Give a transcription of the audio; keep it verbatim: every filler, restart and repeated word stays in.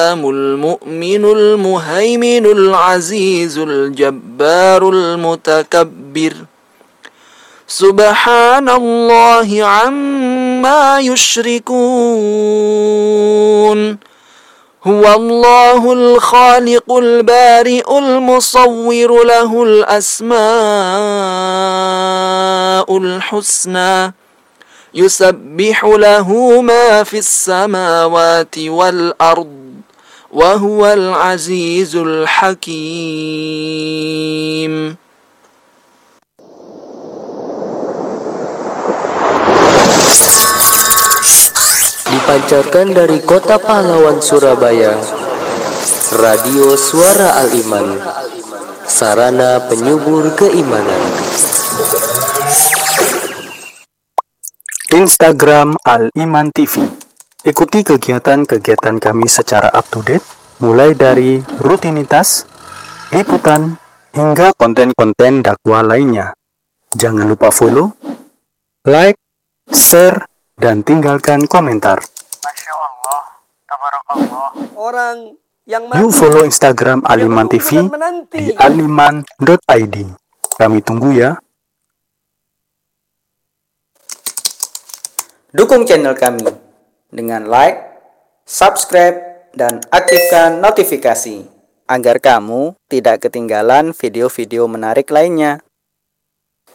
المؤمن المهيمن العزيز الجبار المتكبر سبحان الله عما يشركون هو الله الخالق البارئ المصور له الأسماء الحسنى يسبح له ما في السماوات والأرض وهو العزيز الحكيم. Dipancarkan dari Kota Pahlawan Surabaya, Radio Suara Al-Iman, sarana penyubur keimanan. Instagram Al-Iman T V. Ikuti kegiatan-kegiatan kami secara up to date, mulai dari rutinitas, liputan, hingga konten-konten dakwah lainnya. Jangan lupa follow, like, share, dan tinggalkan komentar. Masya Allah, tabarakallah. Orang yang Yuk follow Instagram Al-Iman T V di aliman dot i d. Kami tunggu ya. Dukung channel kami dengan like, subscribe, dan aktifkan notifikasi agar kamu tidak ketinggalan video-video menarik lainnya.